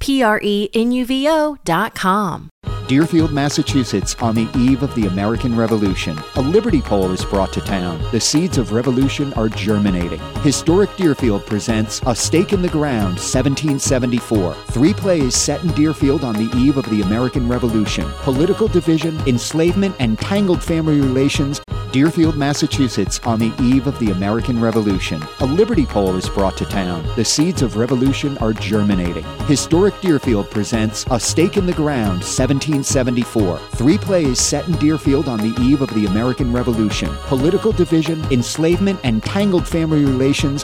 PRENUVO.com. Deerfield, Massachusetts, on the eve of the American Revolution, a Liberty Pole is brought to town. The seeds of revolution are germinating. Historic Deerfield presents A Stake in the Ground, 1774. 3 plays set in Deerfield on the eve of the American Revolution. Political division, enslavement, and tangled family relations. Deerfield, Massachusetts, on the eve of the American Revolution. A Liberty Pole is brought to town. The seeds of revolution are germinating. Historic Deerfield presents A Stake in the Ground, 1774. 3 plays set in Deerfield on the eve of the American Revolution. Political division, enslavement, and tangled family relations.